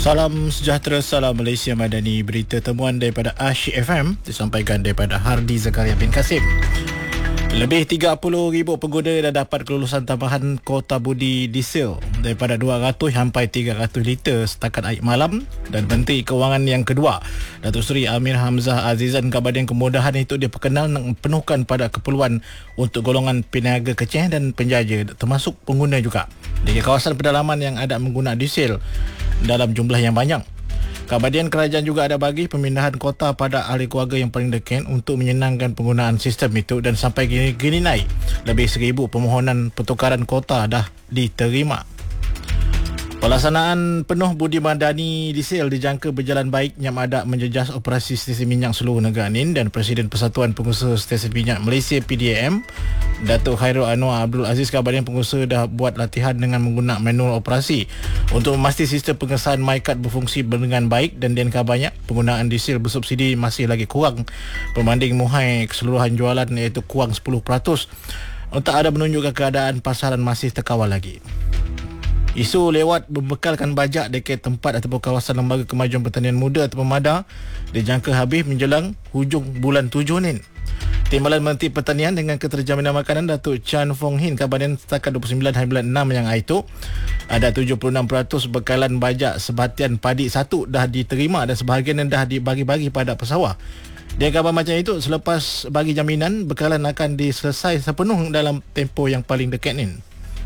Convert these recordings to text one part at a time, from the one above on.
Salam sejahtera, salam Malaysia Madani. Berita temuan daripada Asyik FM disampaikan daripada Hardi Zakaria bin Kasim. Lebih 30,000 pengguna dah dapat kelulusan tambahan kota budi diesel daripada 200 sampai 300 liter setakat akhir malam. Dan Menteri Kewangan yang kedua, Datuk Seri Amir Hamzah Azizan, kabarnya kemudahan itu diperkenal dan penuhkan pada keperluan untuk golongan peniaga kecil dan penjaja, termasuk pengguna juga di kawasan pedalaman yang ada menggunakan diesel dalam jumlah yang banyak. Kabarnya kerajaan juga ada bagi pemindahan kota pada ahli keluarga yang paling dekat untuk menyenangkan penggunaan sistem itu, dan sampai kini naik lebih 1,000 permohonan pertukaran kota dah diterima. Pelaksanaan penuh budi madani diesel dijangka berjalan baik yang ada menjejas operasi stesen minyak seluruh negara ini, dan Presiden Persatuan Pengusaha Stesen Minyak Malaysia PDAM Datuk Khairul Anwar Abdul Aziz kabarnya pengusaha dah buat latihan dengan menggunakan manual operasi untuk memastikan sistem pengesahan MyCard berfungsi dengan baik, dan kabarnya penggunaan diesel bersubsidi masih lagi kurang berbanding muhai keseluruhan jualan, iaitu kurang 10%. Untuk ada menunjukkan keadaan pasaran masih terkawal lagi. Isu lewat membekalkan bajak dekat tempat ataupun kawasan Lembaga Kemajuan Pertanian Muda atau PEMADA dijangka habis menjelang hujung bulan 7 ni. Timbalan Menteri Pertanian dengan Keterjaminan Makanan Datuk Chan Fong Hin kabarnya setakat 29 hari bulan 6 yang itu ada 76% bekalan bajak sebatian padi satu dah diterima dan sebahagian dah dibagi-bagi pada pesawah. Dia kabar macam itu selepas bagi jaminan bekalan akan diselesai sepenuh dalam tempoh yang paling dekat ni.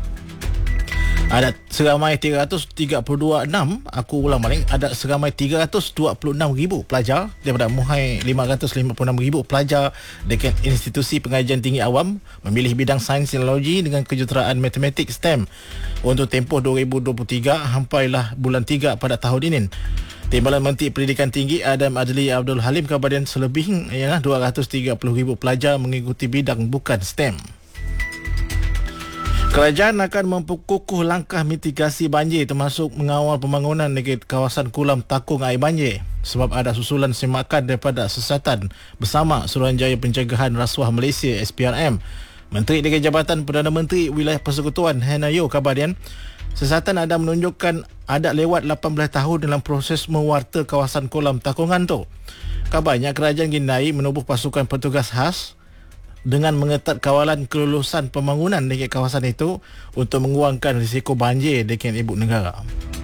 Ada seramai 336, aku ulang balik, ada seramai 326,000 pelajar daripada muhai 556,000 pelajar dekat institusi pengajian tinggi awam memilih bidang sains teknologi dengan kejuruteraan matematik STEM untuk tempoh 2023 sampailah bulan 3 pada tahun ini. Timbalan Menteri Pendidikan Tinggi Adam Adli Abdul Halim kabarnya selebih 230,000 pelajar mengikuti bidang bukan STEM. Kerajaan akan memperkukuh langkah mitigasi banjir termasuk mengawal pembangunan di kawasan kolam takung air banjir sebab ada susulan semakan daripada Siasatan bersama Suruhanjaya Pencegahan Rasuah Malaysia SPRM. Menteri dengan Jabatan Perdana Menteri Wilayah Persekutuan Hannah Yeoh kabarnya Siasatan ada menunjukkan ada lewat 18 tahun dalam proses mewarta kawasan kolam takungan tu. Kabarnya kerajaan Gindai menubuh pasukan petugas khas dengan mengetat kawalan kelulusan pembangunan di kawasan itu untuk mengurangkan risiko banjir di ibu negara.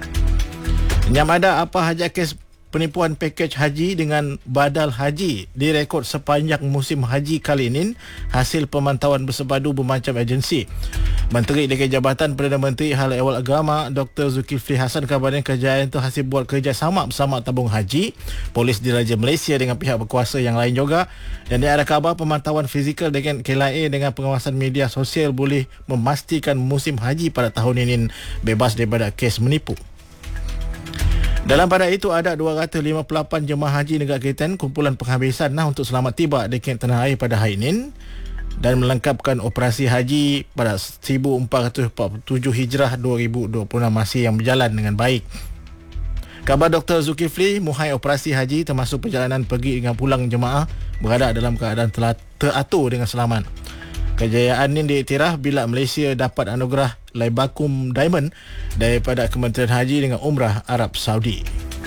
Yang ada apa sahaja kes penipuan pakej haji dengan badal haji direkod sepanjang musim haji kali ini hasil pemantauan bersepadu bermacam agensi. Menteri dengan Jabatan Perdana Menteri Hal Ehwal Agama Dr. Zulkifli Hasan kabarnya kerajaan itu hasil buat kerjasama bersama tabung haji, Polis Diraja Malaysia dengan pihak berkuasa yang lain juga, dan dia ada kabar pemantauan fizikal dengan KLIA dengan pengawasan media sosial boleh memastikan musim haji pada tahun ini bebas daripada kes menipu. Dalam pada itu ada 258 jemaah haji negara Kelantan kumpulan penghabisan untuk selamat tiba di tanah air pada hari ini dan melengkapkan operasi haji pada 1447 Hijrah 2026 masih yang berjalan dengan baik. Kabar Dr. Zulkifli, muhai operasi haji termasuk perjalanan pergi dengan pulang jemaah berada dalam keadaan telah teratur dengan selamat. Kejayaan ini diiktiraf bila Malaysia dapat anugerah Laibakum Diamond daripada Kementerian Haji dengan Umrah Arab Saudi.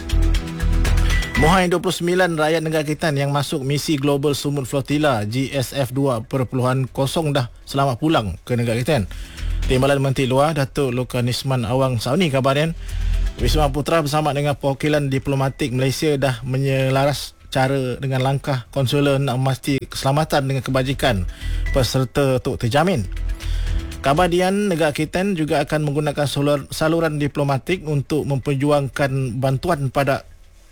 Muhai 29 rakyat negara Kelantan yang masuk misi Global Sumut Flotilla GSF 2.0 dah selamat pulang ke negara Kelantan. Timbalan Menteri Luar Datuk Lokanisman Awang Sauni kabarnya Wisma Putra bersama dengan perwakilan diplomatik Malaysia dah menyelaras cara dengan langkah konsular nak memastikan keselamatan dengan kebajikan peserta untuk terjamin. Kabardian negara Kelantan juga akan menggunakan saluran diplomatik untuk memperjuangkan bantuan pada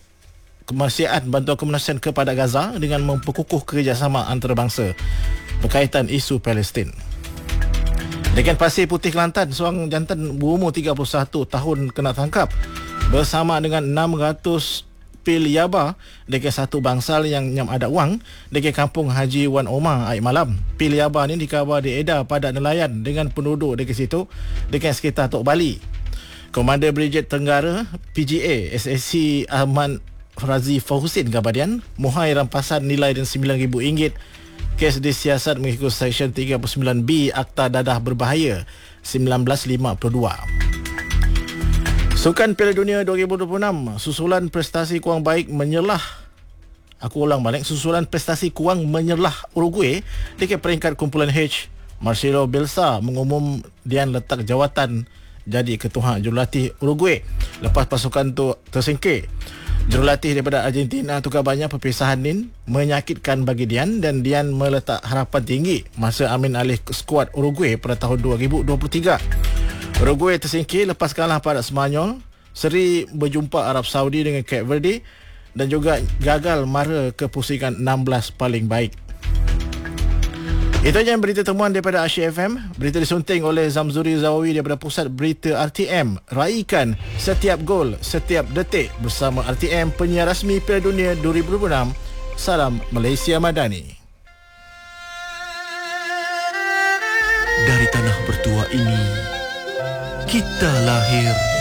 bantuan kemanusiaan kepada Gaza dengan memperkukuh kerjasama antarabangsa berkaitan isu Palestin. Dengan Pasir Putih Kelantan, seorang jantan berumur 31 tahun kena tangkap bersama dengan 600 pil yaba dekat satu bangsal yang ada wang dekat kampung Haji Wan Omar air malam. Pil yaba ni dikabar diedar pada nelayan dengan penduduk dekat situ dekat sekitar Tok Bali. Komander Brigade Tenggara PGA SSC Ahmad Razi Fahusin kabardian muhai rampasan nilai dan RM9,000. Kes disiasat mengikut Seksyen 39B Akta Dadah Berbahaya 1952. Sukan Piala Dunia 2026, susulan prestasi kurang baik menyelah. Aku ulang balik, susulan prestasi kurang menyelah Uruguay di peringkat kumpulan H. Marcelo Bielsa mengumum dia letak jawatan jadi ketua jurulatih Uruguay lepas pasukan tu tersingkir. Jurulatih daripada Argentina tu kabarnya perpisahan ni menyakitkan bagi Dian, dan Dian meletak harapan tinggi masa Amin alih skuad Uruguay pada tahun 2023. Uruguay tersingkir lepas kalah pada Semanyol, seri berjumpa Arab Saudi dengan Cape Verde dan juga gagal mara ke pusingan 16 paling baik. Itu saja berita temuan daripada Asyik FM. Berita disunting oleh Zamzuri Zawawi daripada Pusat Berita RTM. Raikan setiap gol, setiap detik bersama RTM, penyiar rasmi Piala Dunia 2026. Salam Malaysia Madani. Dari tanah bertuah ini, kita lahir